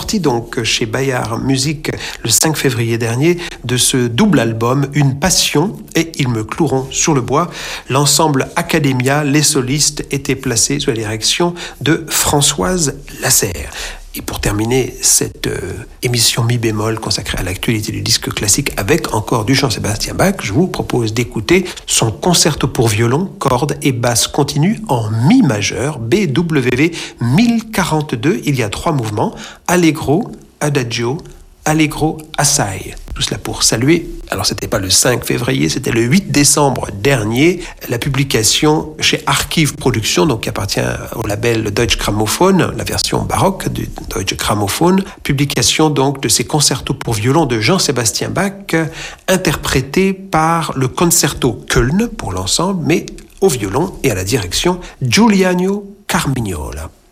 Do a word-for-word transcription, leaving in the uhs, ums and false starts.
sortie donc chez Bayard Musique le cinq février dernier de ce double album Une passion et Ils me cloueront sur le bois. L'ensemble Academia, les solistes étaient placés sous la direction de Françoise Lasserre. Et pour terminer cette euh, émission mi bémol consacrée à l'actualité du disque classique avec encore du Jean-Sébastien Bach, je vous propose d'écouter son concerto pour violon, cordes et basse continue en mi majeur, B W V mille quarante-deux. Il y a trois mouvements, Allegro, Adagio, Allegro, Assai. Tout cela pour saluer, alors c'était pas le cinq février, c'était le huit décembre dernier, la publication chez Archive Productions, donc qui appartient au label Deutsche Grammophon, la version baroque du Deutsche Grammophon, publication donc de ces concertos pour violon de Jean-Sébastien Bach, interprétés par le Concerto Köln pour l'ensemble, mais au violon et à la direction Giuliano Carmignola.